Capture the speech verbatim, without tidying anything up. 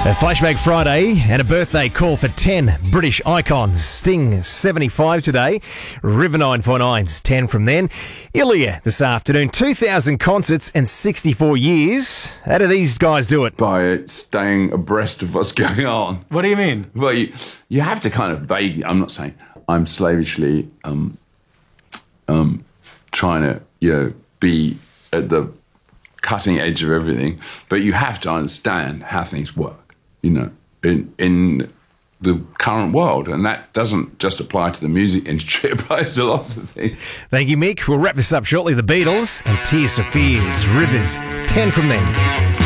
A Flashback Friday and a birthday call for ten British icons. Sting, seventy-five today. River nine point nine's ten from then. Ilya this afternoon. two thousand concerts and sixty-four years. How do these guys do it? By staying abreast of what's going on. What do you mean? Well, you, you have to kind of vaguely, I'm not saying I'm slavishly um, um, trying to, you know, be at the cutting edge of everything, but you have to understand how things work. You know, in in the current world, and that doesn't just apply to the music industry, it applies to lots of things. Thank you, Mick. We'll wrap this up shortly. The Beatles and Tears for Fears. Rivers, ten from them.